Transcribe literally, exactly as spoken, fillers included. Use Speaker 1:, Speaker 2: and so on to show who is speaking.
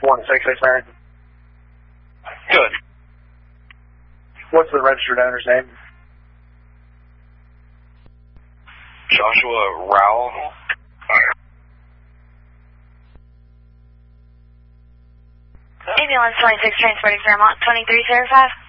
Speaker 1: one six six nine.
Speaker 2: Good.
Speaker 1: What's the registered owner's name?
Speaker 2: Joshua Rowell.
Speaker 3: Ambulance twenty-six transporting Fairmont twenty-three zero five.